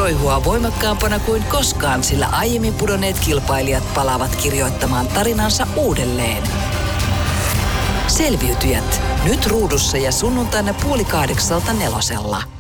roihua voimakkaampana kuin koskaan, sillä aiemmin pudonneet kilpailijat palaavat kirjoittamaan tarinansa uudelleen. Selviytyjät. Nyt ruudussa ja sunnuntaina 7:30 4:00.